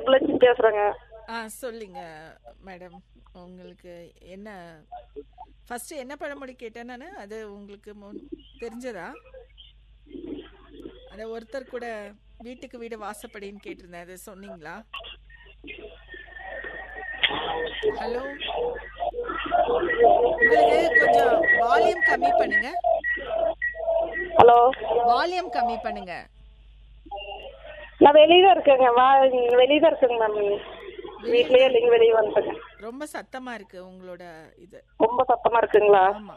சுப்புலட்சுமி பேசுறேங்க. சொல்லுங்க மேடம். உங்களுக்கு என்ன ஃபர்ஸ்ட் என்ன பழமொழி கேட்டேன் நான்? அது உங்களுக்கு தெரிஞ்சதா? அந்த ஒருத்தர் கூட வீட்டுக்கு வீடு வாசப்படின்னு கேட்டிருந்தேன், அது சொன்னீங்களா? ஹலோ, உங்களுக்கு கொஞ்சம் வால்யூம் கம்மி பண்ணுங்க. ஹலோ, வால்யூம் கம்மி பண்ணுங்க. நான் வெளியே தான் இருக்கேங்க. வெளியே தான் இருக்கேங்க மேம். வீட்லயே இல்லைங்க, வெளியே வந்துட்டேங்க. ரொம்ப சத்தமா இருக்கு உங்களோட இது. ரொம்ப சத்தமா இருக்குங்களா? ஆமா,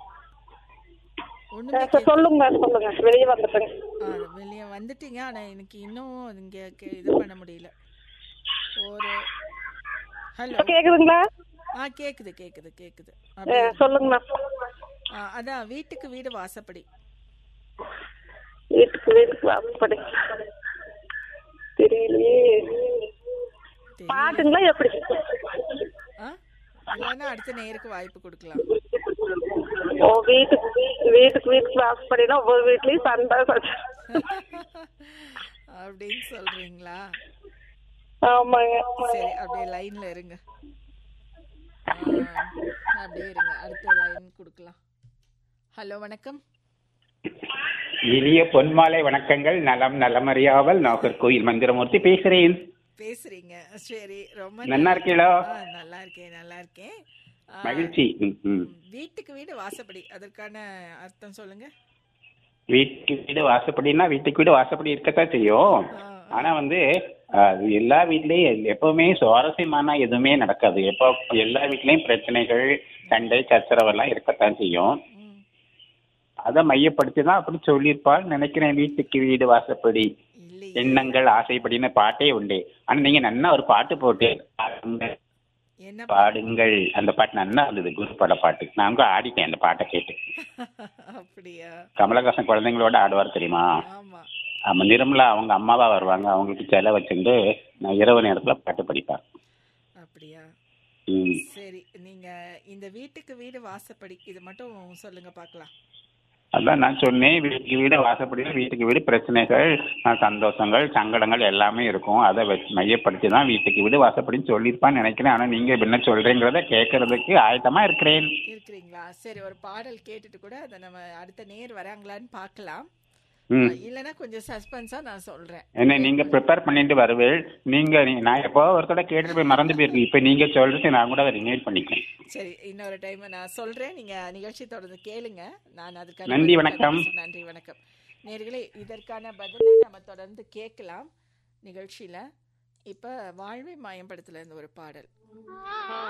சொல்லுங்க மேம், சொல்லுங்க. வெளியே வந்துட்டேங்க. வெளியே வந்துட்டீங்க. ஆனா எனக்கு இன்னும் இங்க இது பண்ண முடியல. ஒரு ஹலோ, கேக்குதுங்களா? கேக்குது கேக்குது கேக்குது. சொல்லுங்க மேம். அதான் வீட்டுக்கு வீடு வாசப்படி. வீட்டுக்கு வீடு வாசப்படி தெரியலையே. பாட்டுங்களா எப்படி? இல்லைன்னா அடுத்த நேருக்கு வாய்ப்பு கொடுக்கலாம். ஓ, வீட்டுக்கு வாசப்படினா ஒவ்வொரு வீட்லயும் சண்டை அப்படின்னு சொல்றீங்களா? ஆமாங்க. சரி, அப்படியே லைன்ல இருங்க. அப்படியே இருங்க, அடுத்த லைன் கொடுக்கலாம். ஹலோ, வணக்கம். இனிய பொன்மாலை வணக்கங்கள். நலம் நலமறியாவல் நாகர்கோயில் மந்திரமூர்த்தி பேசுறேன். பேசுறீங்க? சரி, ரொம்ப நல்லா இருக்கீங்களா? நல்லா இருக்கேன், நல்லா இருக்கேன். மகிழ்ச்சி. வீட்டுக்கு வீடு வாசப்படி, அதற்கான அர்த்தம் சொல்லுங்க. வீட்டுக்கு வீடு வாசப்படினா வீட்டுக்கு வீடு வாசப்படி இருக்கத்தான் செய்யும். ஆனா எல்லா வீட்லயும் எப்பவுமே சுவாரஸ்யமான எதுவுமே நடக்காது. எப்போ எல்லா வீட்லயும் பிரச்சனைகள், சண்டை, சச்சரவெல்லாம் இருக்கத்தான் செய்யும். அதை மையப்படுத்தி தான் அப்படி சொல்லியிருப்பாள் நினைக்கிறேன். வீட்டுக்கு வீடு வாசப்படி, எண்ணங்கள் ஆசைப்படின்னு பாட்டே உண்டு. ஆனா நீங்க நல்லா ஒரு பாட்டு போட்டு பாடுங்கள். அந்த பாட்டு நல்லா இருந்தது, குரு பட பாட்டு. நான் ஆடிட்டேன் அந்த பாட்டை கேட்டு. அப்படியா? கமலஹாசன் குழந்தைங்களோட ஆடுவார் தெரியுமா? ஆமா, நிர்மலா அவங்க அம்மாவா வருவாங்க. அவங்களுக்கு செல வச்சுட்டு நான் இரவு நேரத்துல பாட்டு படிப்பேன். அப்படியா? சரி, நீங்க இந்த வீட்டுக்கு வீடு வாசப்படி இது மட்டும் சொல்லுங்க பார்க்கலாம். அதான் நான் சொன்னேன், வீட்டுக்கு வீடு வாசப்படி, வீட்டுக்கு வீடு பிரச்சனைகள், சந்தோஷங்கள், சங்கடங்கள் எல்லாமே இருக்கும். அதை மையப்படுத்தி தான் வீட்டுக்கு வீடு வாசப்படின்னு சொல்லியிருப்பான்னு நினைக்கிறேன். ஆனா நீங்க என்ன சொல்றீங்கிறத கேட்கறதுக்கு ஆயத்தமா இருக்கிறீங்களா? சரி, ஒரு பாடல் கேட்டுட்டு கூட அதை நம்ம அடுத்த நேர் வராங்களான்னு பார்க்கலாம். இல்லைன்னா கொஞ்சம் சஸ்பென்ஸா நான் சொல்றேன். என்ன நீங்க ப்ரிப்பேர் பண்ணிட்டு வருவேன். நான் எப்போ ஒருத்தோட கேட்டுட்டு போய் மறந்து போயிருக்கேன். இப்ப நீங்க சொல்றது நான் கூட ரிமைண்ட் பண்ணிக்கிறேன். சரி, இன்னொரு டைம் நான் சொல்றேன். நீங்க நிகழ்ச்சி தொடர்ந்து கேளுங்க. நான் அதுக்கான நன்றி, வணக்கம். நன்றி, வணக்கம். நேயர்களே, இதற்கான பதிலை நம்ம தொடர்ந்து கேட்கலாம் நிகழ்ச்சியில. இப்ப வாழ்வை மாயம் படத்துல இருந்து ஒரு பாடல்.